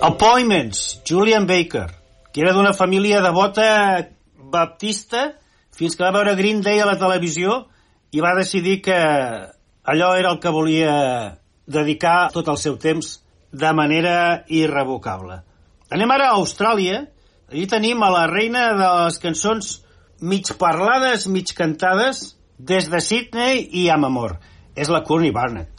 Appointments, Julian Baker, que era d'una família devota baptista, fins que va veure Green Day a la televisió i va decidir que allò era el que volia dedicar tot el seu temps de manera irrevocable. Anem ara a Austràlia. Allí tenim a la reina de les cançons mig parlades, mig cantades, des de Sydney i amb amor. És la Courtney Barnett.